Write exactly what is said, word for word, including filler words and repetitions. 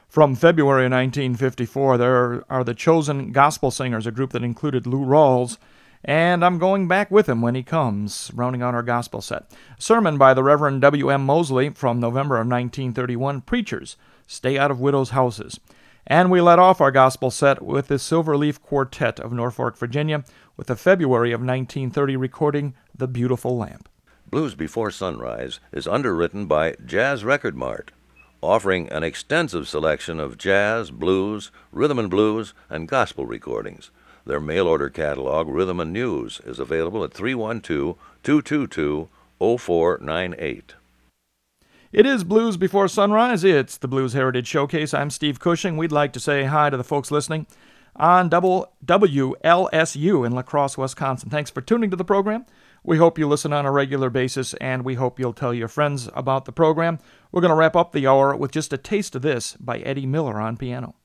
From February of nineteen fifty-four, there are the Chosen Gospel Singers, a group that included Lou Rawls, and I'm going back with him when he comes, rounding out our gospel set. A sermon by the Reverend W M Mosley from November of nineteen thirty-one, Preachers, Stay Out of Widows' Houses. And we let off our gospel set with the Silverleaf Quartet of Norfolk, Virginia, with the February of nineteen thirty recording, The Beautiful Lamp. Blues Before Sunrise is underwritten by Jazz Record Mart, offering an extensive selection of jazz, blues, rhythm and blues, and gospel recordings. Their mail-order catalog, Rhythm and News, is available at three one two, two two two, zero four nine eight. It is Blues Before Sunrise. It's the Blues Heritage Showcase. I'm Steve Cushing. We'd like to say hi to the folks listening on W L S U in La Crosse, Wisconsin. Thanks for tuning to the program. We hope you listen on a regular basis, and we hope you'll tell your friends about the program. We're going to wrap up the hour with just a taste of this by Eddie Miller on piano.